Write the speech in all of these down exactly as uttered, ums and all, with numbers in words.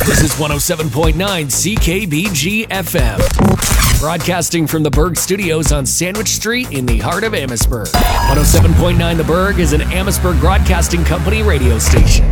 This is one oh seven point nine C K B G F M. Broadcasting from the Berg Studios on Sandwich Street in the heart of Amherstburg. one oh seven point nine The Berg is an Amherstburg Broadcasting Company radio station.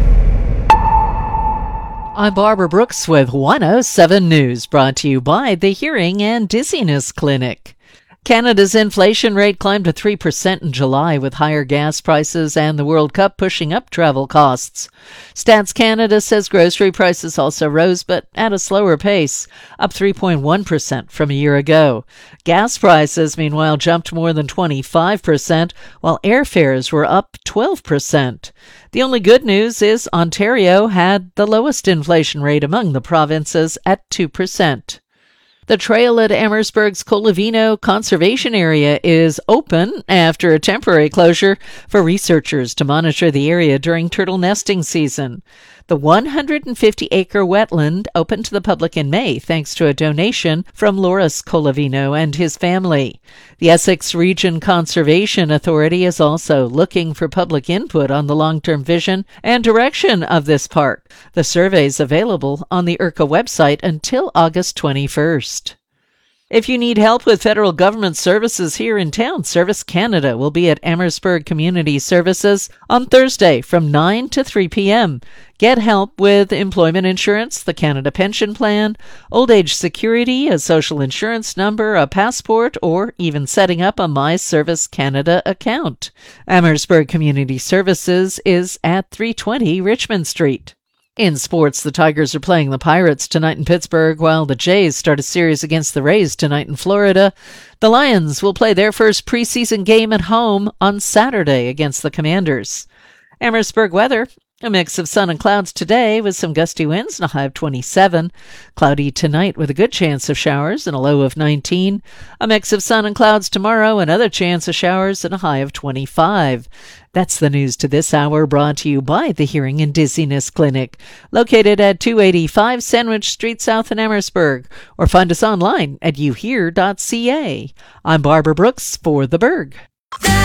I'm Barbara Brooks with one oh seven News, brought to you by the Hearing and Dizziness Clinic. Canada's inflation rate climbed to three percent in July, with higher gas prices and the World Cup pushing up travel costs. Stats Canada says grocery prices also rose, but at a slower pace, up three point one percent from a year ago. Gas prices, meanwhile, jumped more than twenty-five percent, while airfares were up twelve percent. The only good news is Ontario had the lowest inflation rate among the provinces at two percent. The trail at Amherstburg's Colavino Conservation Area is open after a temporary closure for researchers to monitor the area during turtle nesting season. The one hundred fifty acre wetland opened to the public in May thanks to a donation from Loris Colavino and his family. The Essex Region Conservation Authority is also looking for public input on the long-term vision and direction of this park. The survey is available on the I R C A website until August twenty-first. If you need help with federal government services here in town, Service Canada will be at Amherstburg Community Services on Thursday from nine to three p.m. Get help with employment insurance, the Canada Pension Plan, old age security, a social insurance number, a passport, or even setting up a My Service Canada account. Amherstburg Community Services is at three twenty Richmond Street. In sports, the Tigers are playing the Pirates tonight in Pittsburgh, while the Jays start a series against the Rays tonight in Florida. The Lions will play their first preseason game at home on Saturday against the Commanders. Amherstburg weather. A mix of sun and clouds today with some gusty winds and a high of twenty-seven. Cloudy tonight with a good chance of showers and a low of nineteen. A mix of sun and clouds tomorrow, another chance of showers and a high of twenty-five. That's the news to this hour, brought to you by the Hearing and Dizziness Clinic, located at two eighty-five Sandwich Street South in Amherstburg, or find us online at you hear dot c a. I'm Barbara Brooks for The Berg.